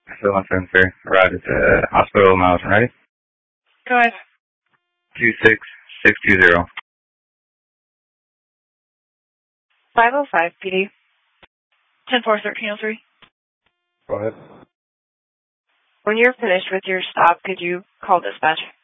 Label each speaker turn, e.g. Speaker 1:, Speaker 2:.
Speaker 1: So one sensor. Right, it's hospital miles, ready?
Speaker 2: Go ahead.
Speaker 1: 26620.
Speaker 2: 505 PD. 10-4-1303.
Speaker 1: Go ahead.
Speaker 2: When you're finished with your stop, could you call dispatch?